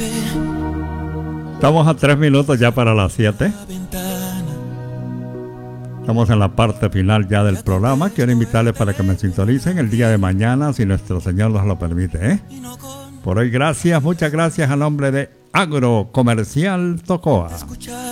Estamos a 3 minutos ya para las 7. Estamos en la parte final ya del programa. Quiero invitarles para que me sintonicen el día de mañana, si nuestro Señor nos lo permite, ¿eh? Por hoy, gracias, muchas gracias a nombre de Agrocomercial Tocoa.